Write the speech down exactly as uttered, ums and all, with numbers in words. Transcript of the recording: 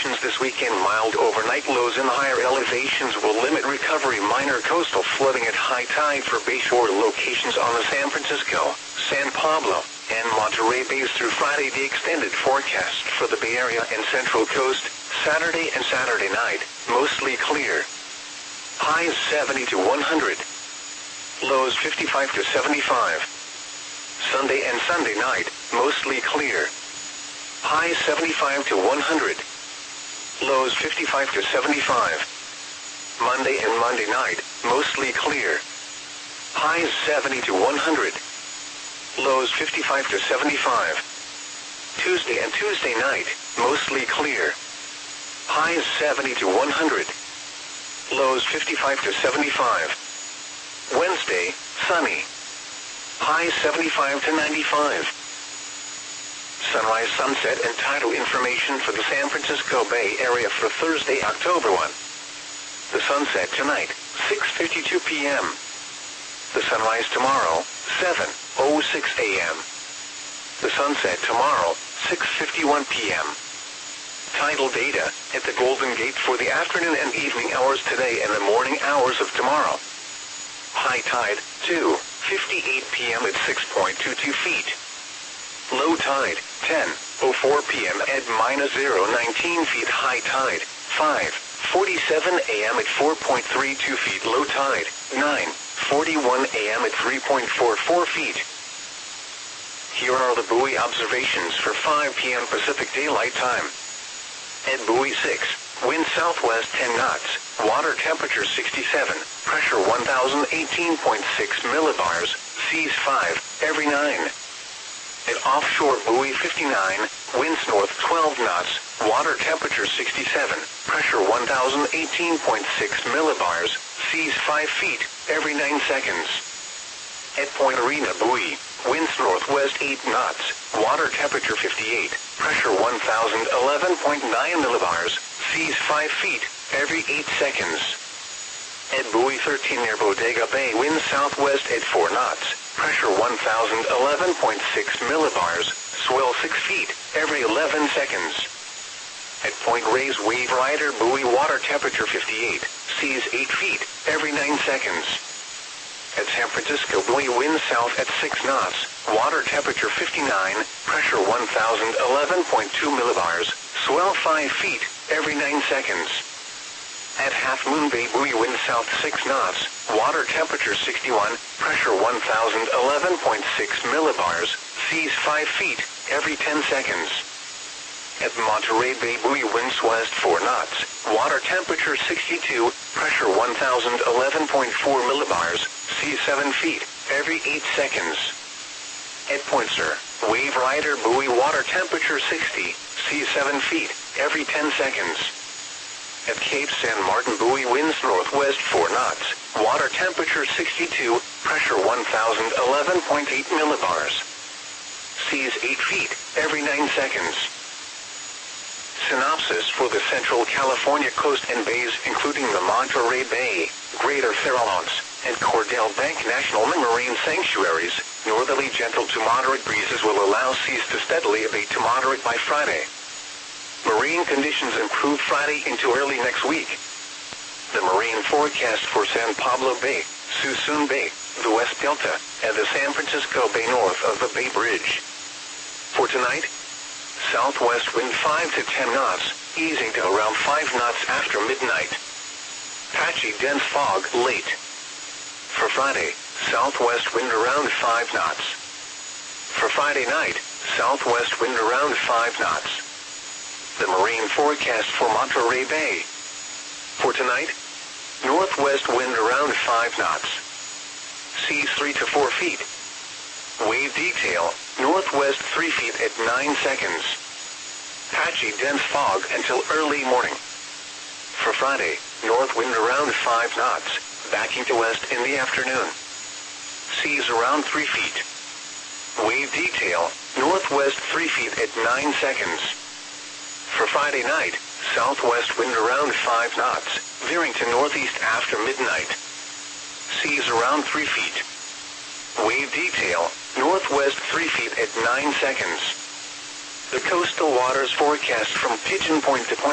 conditions this weekend. Mild overnight lows in higher elevations will limit recovery. Minor coastal flooding at high tide for bayshore locations on the San Francisco, San Pablo, and Monterey Bays through Friday. The extended forecast for the Bay Area and Central Coast, Saturday and Saturday night, mostly clear. Highs seventy to one hundred. Lows fifty-five to seventy-five. Sunday and Sunday night, mostly clear. Highs seventy-five to one hundred. Lows fifty-five to seventy-five. Monday and Monday night, mostly clear. Highs seventy to one hundred. Lows fifty-five to seventy-five. Tuesday and Tuesday night, mostly clear. Highs seventy to one hundred. Lows fifty-five to seventy-five. Wednesday, sunny. Highs seventy-five to ninety-five. Sunrise, sunset, and tidal information for the San Francisco Bay Area for Thursday, October first. The sunset tonight, six fifty-two p m The sunrise tomorrow, seven oh six a m The sunset tomorrow, six fifty-one p m Tidal data at the Golden Gate for the afternoon and evening hours today and the morning hours of tomorrow. High tide, two fifty-eight p m at six point two two feet. Low tide, ten oh four p m at minus zero nineteen feet. High tide, five forty-seven a m at four point three two feet. Low tide, nine forty-one a m at three point four four feet. Here are the buoy observations for five p m Pacific Daylight Time. At buoy six, wind southwest ten knots, water temperature sixty-seven, pressure one thousand eighteen point six millibars, seas five, every nine. At offshore buoy fifty-nine, winds north twelve knots, water temperature sixty-seven, pressure one thousand eighteen point six millibars, seas five feet, every nine seconds. At Point Arena buoy, winds northwest eight knots, water temperature fifty-eight, pressure one thousand eleven point nine millibars, seas five feet, every eight seconds. At buoy thirteen near Bodega Bay, winds southwest at four knots, pressure one thousand eleven point six millibars, swell six feet, every eleven seconds. At Point Reyes Wave Rider buoy, water temperature fifty-eight, seas eight feet, every nine seconds. At San Francisco buoy, wind south at six knots, water temperature fifty-nine, pressure one thousand eleven point two millibars, swell five feet, every nine seconds. At Half Moon Bay buoy, wind south six knots, water temperature sixty-one, pressure one thousand eleven point six millibars, seas five feet, every ten seconds. At Monterey Bay buoy, winds west four knots, water temperature sixty-two, pressure one thousand eleven point four millibars, seas seven feet, every eight seconds. At Point Sur, Wave Rider buoy, water temperature sixty, seas seven feet, every ten seconds. At Cape San Martin buoy, winds northwest four knots, water temperature sixty-two, pressure one thousand eleven point eight millibars, seas eight feet, every nine seconds. Synopsis for the Central California coast and bays, including the Monterey Bay, Greater Farallones, and Cordell Bank National Marine Sanctuaries. Northerly gentle to moderate breezes will allow seas to steadily abate to moderate by Friday. Marine conditions improve Friday into early next week. The marine forecast for San Pablo Bay, Suisun Bay, the West Delta, and the San Francisco Bay north of the Bay Bridge. For tonight, southwest wind five to ten knots, easing to around five knots after midnight. Patchy dense fog late. For Friday, southwest wind around five knots. For Friday night, southwest wind around five knots. The marine forecast for Monterey Bay. For tonight, northwest wind around five knots. Seas three to four feet. Wave detail, northwest three feet at nine seconds. Patchy dense fog until early morning. For Friday, north wind around five knots, backing to west in the afternoon. Seas around three feet. Wave detail, northwest three feet at nine seconds. For Friday night, southwest wind around five knots, veering to northeast after midnight. Seas around three feet. Wave detail, northwest three feet at nine seconds. The coastal waters forecast from Pigeon Point to Point